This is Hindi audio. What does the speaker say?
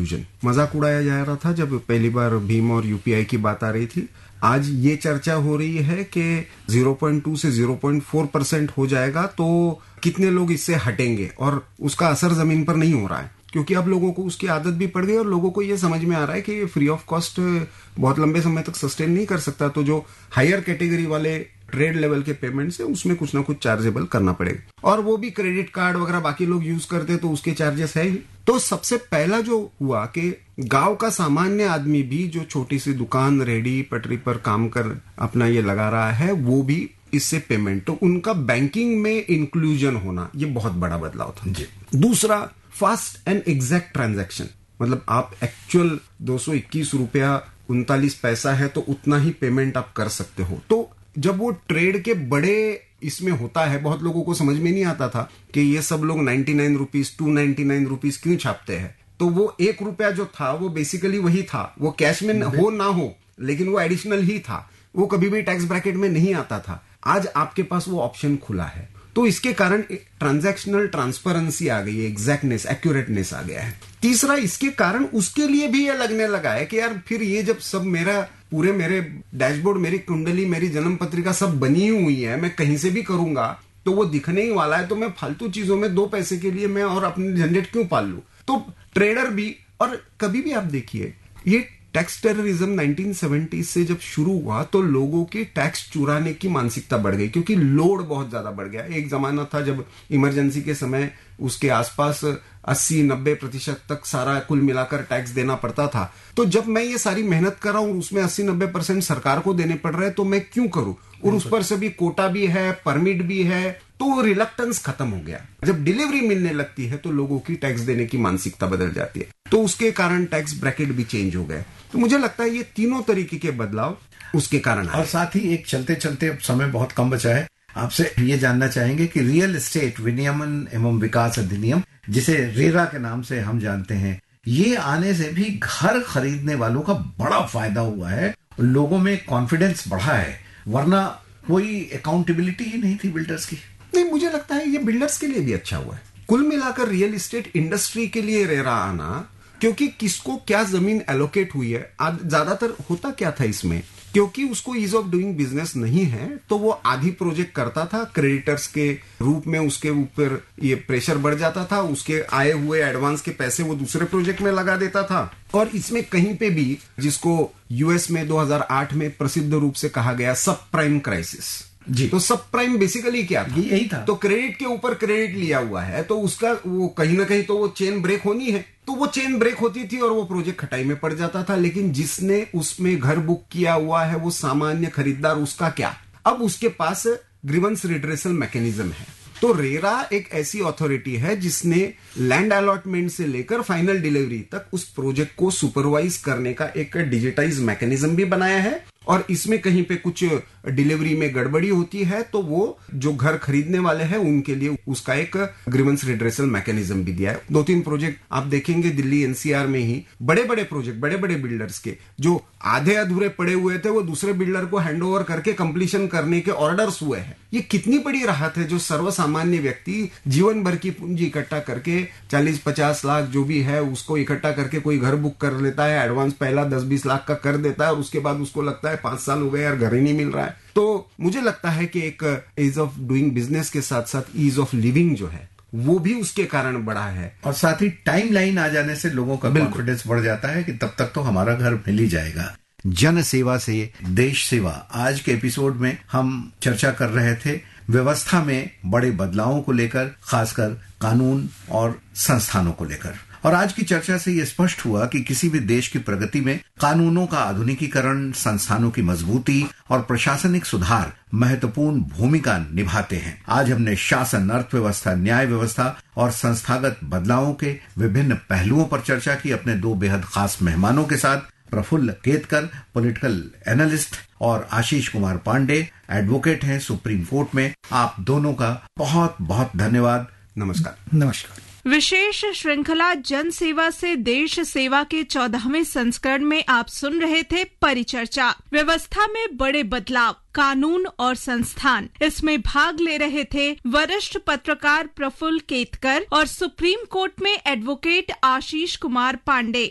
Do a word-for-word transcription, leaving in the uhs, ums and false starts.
कंफ्यूजन। मजाक उड़ाया जा रहा था जब पहली बार भीम और यूपीआई की बात आ रही थी। आज ये चर्चा हो रही है कि ज़ीरो पॉइंट टू से ज़ीरो पॉइंट फोर परसेंट हो जाएगा तो कितने लोग इससे हटेंगे, और उसका असर जमीन पर नहीं हो रहा है क्योंकि अब लोगों को उसकी आदत भी पड़ गई और लोगों को ये समझ में आ रहा है कि ये फ्री ऑफ कॉस्ट बहुत लंबे समय तक सस्टेन नहीं कर सकता। तो जो हायर कैटेगरी वाले ट्रेड लेवल के पेमेंट्स है उसमें कुछ ना कुछ चार्जेबल करना पड़ेगा, और वो भी क्रेडिट कार्ड वगैरह बाकी लोग यूज करते तो उसके चार्जेस है ही। तो सबसे पहला जो हुआ कि गांव का सामान्य आदमी भी जो छोटी सी दुकान रेडी पटरी पर काम कर अपना ये लगा रहा है वो भी इससे पेमेंट, तो उनका बैंकिंग में इंक्लूजन होना ये बहुत बड़ा बदलाव था जी। दूसरा, फास्ट एंड एग्जैक्ट ट्रांजैक्शन, मतलब आप एक्चुअल दो सौ इक्कीस रुपया उनतालीस पैसा है तो उतना ही पेमेंट आप कर सकते हो। तो जब वो ट्रेड के बड़े इसमें होता है, बहुत लोगों को समझ में नहीं आता था कि ये सब लोग ninety nine rupees to ninety nine rupees क्यों छापते हैं। तो वो एक रुपया जो था वो बेसिकली वही था, वो कैश में हो ना हो लेकिन वो एडिशनल ही था, वो कभी भी टैक्स ब्रैकेट में नहीं आता था। आज आपके पास वो ऑप्शन खुला है, तो इसके कारण ट्रांजैक्शनल ट्रांसपेरेंसी आ गई है, एग्जैक्टनेस एक्यूरेटनेस आ गया है। तीसरा, इसके कारण उसके लिए भी ये लगने लगा है कि यार फिर ये जब सब मेरा पूरे मेरे डैशबोर्ड, मेरी कुंडली, मेरी जन्म पत्रिका सब बनी हुई है, मैं कहीं से भी करूंगा तो वो दिखने ही वाला है, तो मैं फालतू चीजों में दो पैसे के लिए मैं और अपनी झंझट क्यों पाल लूं। तो ट्रेडर भी, और कभी भी आप देखिए ये टैक्स टेररिज्म नाइन्टीन सेवेंटी से जब शुरू हुआ तो लोगों के टैक्स चुराने की मानसिकता बढ़ गई क्योंकि लोड बहुत ज्यादा बढ़ गया। एक जमाना था जब इमरजेंसी के समय उसके आसपास अस्सी नब्बे प्रतिशत तक सारा कुल मिलाकर टैक्स देना पड़ता था। तो जब मैं ये सारी मेहनत कर रहा हूं उसमें अस्सी नब्बे परसेंट सरकार को देने पड़ रहे हैं तो मैं क्यों करूं, और उस पर से भी कोटा भी है, परमिट भी है, तो रिलक्टेंस खत्म हो गया। जब डिलीवरी मिलने लगती है तो लोगों की टैक्स देने की मानसिकता बदल जाती है, तो उसके कारण टैक्स ब्रैकेट भी चेंज हो गए। तो मुझे लगता है ये तीनों तरीके के बदलाव उसके कारण आए। और साथ ही एक चलते चलते अब समय बहुत कम बचा है, आपसे ये जानना चाहेंगे कि रियल एस्टेट विनियमन एवं विकास अधिनियम, जिसे रेरा के नाम से हम जानते हैं, ये आने से भी घर खरीदने वालों का बड़ा फायदा हुआ है, लोगों में कॉन्फिडेंस बढ़ा है, वरना कोई अकाउंटेबिलिटी ही नहीं थी बिल्डर्स की। नहीं, मुझे लगता है ये बिल्डर्स के लिए भी अच्छा हुआ है। कुल मिलाकर रियल एस्टेट इंडस्ट्री के लिए रेरा आना, क्योंकि किसको क्या जमीन एलोकेट हुई है, ज्यादातर होता क्या था इसमें, क्योंकि उसको ईज ऑफ डूइंग बिजनेस नहीं है तो वो आधी प्रोजेक्ट करता था, क्रेडिटर्स के रूप में उसके ऊपर ये प्रेशर बढ़ जाता था, उसके आए हुए एडवांस के पैसे वो दूसरे प्रोजेक्ट में लगा देता था। और इसमें कहीं पे भी, जिसको यूएस में दो हज़ार आठ में प्रसिद्ध रूप से कहा गया सब प्राइम क्राइसिस जी, तो सब प्राइम बेसिकली क्या था, यही था। तो क्रेडिट के ऊपर क्रेडिट लिया हुआ है तो उसका वो कहीं ना कहीं तो वो चेन ब्रेक होनी है, तो वो चेन ब्रेक होती थी और वो प्रोजेक्ट खटाई में पड़ जाता था। लेकिन जिसने उसमें घर बुक किया हुआ है वो सामान्य खरीदार, उसका क्या, अब उसके पास ग्रीवेंस रिड्रेसल मैकेनिज्म है। तो रेरा एक ऐसी अथॉरिटी है जिसने लैंड अलॉटमेंट से लेकर फाइनल डिलीवरी तक उस प्रोजेक्ट को सुपरवाइज करने का एक डिजिटाइज मैकेनिज्म भी बनाया है, और इसमें कहीं पे कुछ डिलीवरी में गड़बड़ी होती है तो वो जो घर खरीदने वाले हैं उनके लिए उसका एक ग्रीवेंस रिड्रेसल मैकेनिज्म भी दिया है। दो तीन प्रोजेक्ट आप देखेंगे दिल्ली एनसीआर में ही, बड़े बड़े प्रोजेक्ट, बड़े बड़े बिल्डर्स के जो आधे अधूरे पड़े हुए थे वो दूसरे बिल्डर को हैंडओवर करके कंप्लीशन करने के ऑर्डर्स हुए हैं। ये कितनी बड़ी राहत है जो सर्वसामान्य व्यक्ति जीवन भर की पूंजी इकट्ठा करके चालीस पचास लाख जो भी है उसको इकट्ठा करके कोई घर बुक कर लेता है, एडवांस पहला दस बीस लाख का कर देता है और उसके बाद उसको लगता है पांच साल हो गए यार घर ही नहीं मिल रहा है। तो मुझे लगता है कि एक ईज ऑफ डूइंग बिजनेस के साथ साथ ईज ऑफ लिविंग जो है वो भी उसके कारण बढ़ा है, और साथ ही टाइम लाइन आ जाने से लोगों का कॉन्फिडेंस बढ़ जाता है कि तब तक तो हमारा घर मिल ही जाएगा। जन सेवा से देश सेवा, आज के एपिसोड में हम चर्चा कर रहे थे व्यवस्था में बड़े बदलावों को लेकर, खासकर कानून और संस्थानों को लेकर। और आज की चर्चा से यह स्पष्ट हुआ कि किसी भी देश की प्रगति में कानूनों का आधुनिकीकरण, संस्थानों की मजबूती और प्रशासनिक सुधार महत्वपूर्ण भूमिका निभाते हैं। आज हमने शासन, अर्थव्यवस्था, न्याय व्यवस्था और संस्थागत बदलावों के विभिन्न पहलुओं पर चर्चा की अपने दो बेहद खास मेहमानों के साथ, प्रफुल्ल केतकर पॉलिटिकल एनालिस्ट और आशीष कुमार पांडे एडवोकेट हैं सुप्रीम कोर्ट में। आप दोनों का बहुत बहुत धन्यवाद। नमस्कार। नमस्कार। विशेष श्रृंखला जन सेवा से देश सेवा के चौदहवें संस्करण में आप सुन रहे थे परिचर्चा, व्यवस्था में बड़े बदलाव, कानून और संस्थान। इसमें भाग ले रहे थे वरिष्ठ पत्रकार प्रफुल्ल केतकर और सुप्रीम कोर्ट में एडवोकेट आशीष कुमार पांडे।